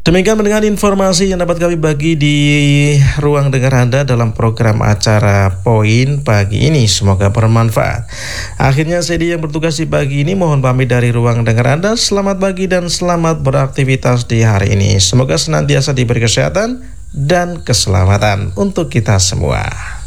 Demikian dengan informasi yang dapat kami bagi di ruang dengar Anda dalam program acara Poin pagi ini. Semoga bermanfaat. Akhirnya saya yang bertugas di pagi ini mohon pamit dari ruang dengar Anda. Selamat pagi dan selamat beraktivitas di hari ini. Semoga senantiasa diberi kesehatan dan keselamatan untuk kita semua.